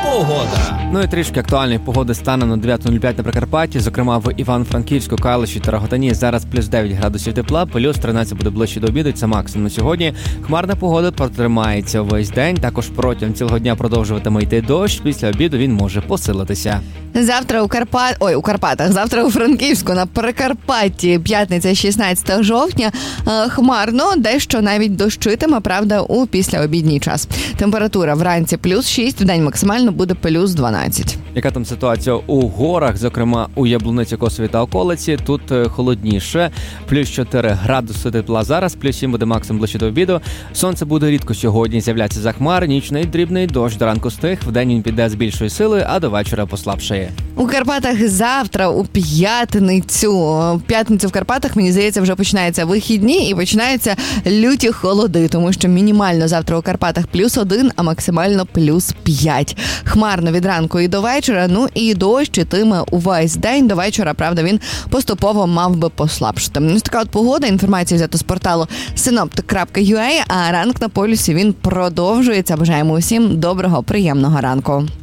Погода. Ну і трішки актуальної погоди стане на 9.05 на Прикарпатті, зокрема в Івано-Франківську, Калуші та Рогатині. Зараз плюс 9 градусів тепла, плюс 13 буде ближче до обіду, це максимум на сьогодні. Хмарна погода протримається увесь день, також протягом цілого дня продовжуватиме йти дощ, після обіду він може посилитися. Завтра у Карпатах, завтра у Франківську, на Прикарпатті, п'ятниця 16 жовтня, хмарно, дещо навіть дощитиме, правда, у післяобідній час. Температура вранці плюс 6, вдень максимально буде плюс 12. Яка там ситуація у горах, зокрема у Яблуниці, Косові та околиці? Тут холодніше, плюс 4 градуси тепла зараз, плюс 7 буде максимум ближче до обіду. Сонце буде рідко сьогодні з'являтися за хмар, нічний дрібний дощ до ранку стих, вдень він піде з більшою силою, а до вечора послабшає. У Карпатах завтра, у п'ятницю в Карпатах, мені здається, вже починаються вихідні і починаються люті холоди, тому що мінімально завтра у Карпатах плюс 1, а максимально плюс 5. Хмарно від ранку і до вечора, ну і дощ ітиме увесь день. До вечора, правда, він поступово мав би послабшити. Ось така от погода, інформація взята з порталу synoptic.ua, а ранок на полюсі він продовжується. Бажаємо усім доброго, приємного ранку.